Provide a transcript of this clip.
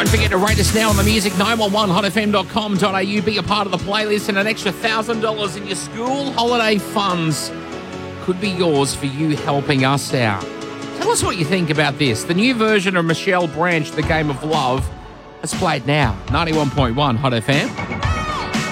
Don't forget to rate us now on the music, 911hotfm.com.au. Be a part of the playlist, and an extra $1,000 in your school holiday funds could be yours for you helping us out. Tell us what you think about this. The new version of Michelle Branch, The Game of Love. Let's play it now. 91.1 Hot FM.